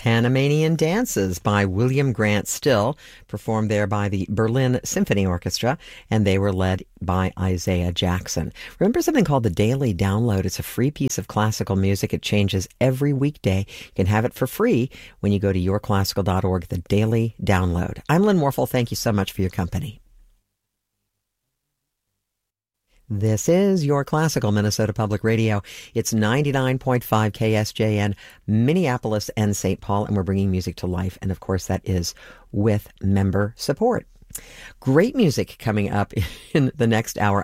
Panamanian Dances by William Grant Still, performed there by the Berlin Symphony Orchestra, and they were led by Isaiah Jackson. Remember something called the Daily Download? It's a free piece of classical music. It changes every weekday. You can have it for free when you go to yourclassical.org, the Daily Download. I'm Lynn Warfel. Thank you so much for your company. This is Your Classical Minnesota Public Radio. It's 99.5 KSJN, Minneapolis and St. Paul, and we're bringing music to life. And of course, that is with member support. Great music coming up in the next hour.